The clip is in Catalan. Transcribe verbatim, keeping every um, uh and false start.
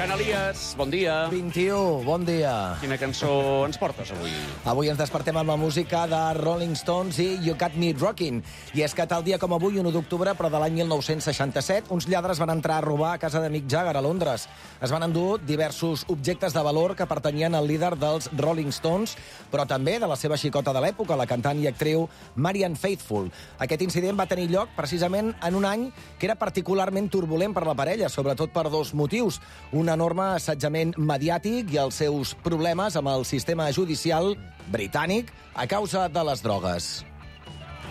Canalies, bon dia. vint-i-u, bon dia. Quina cançó ens portes avui? Avui ens despertem amb la música de Rolling Stones i You Got Me Rockin'. I és que tal dia com avui, u d'octubre, però de l'any mil nou-cents seixanta-set, uns lladres van entrar a robar a casa de Mick Jagger a Londres. Es van endur diversos objectes de valor que pertanyien al líder dels Rolling Stones, però també de la seva xicota de l'època, la cantant i actriu Marianne Faithfull. Aquest incident va tenir lloc precisament en un any que era particularment turbulent per la parella, sobretot per dos motius. Un enorme assetjament mediàtic i els seus problemes amb el sistema judicial britànic a causa de les drogues.